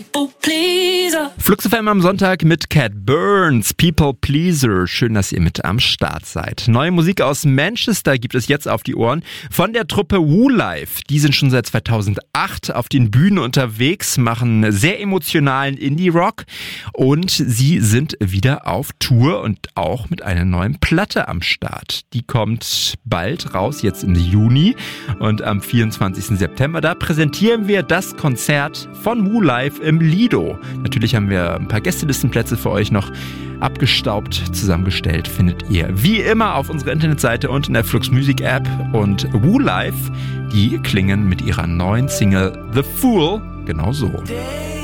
Flux FM am Sonntag mit Cat Burns, People Pleaser. Schön, dass ihr mit am Start seid. Neue Musik aus Manchester gibt es jetzt auf die Ohren von der Truppe Woo Life. Die sind schon seit 2008 auf den Bühnen unterwegs, machen sehr emotionalen Indie-Rock und sie sind wieder auf Tour und auch mit einer neuen Platte am Start. Die kommt bald raus, jetzt im Juni, und am 24. September, da präsentieren wir das Konzert von Woo Life im Lido. Natürlich haben wir ein paar Gästelistenplätze für euch noch abgestaubt zusammengestellt. Findet ihr wie immer auf unserer Internetseite und in der Flux Music App. Und Woo Life, die klingen mit ihrer neuen Single The Fool genauso.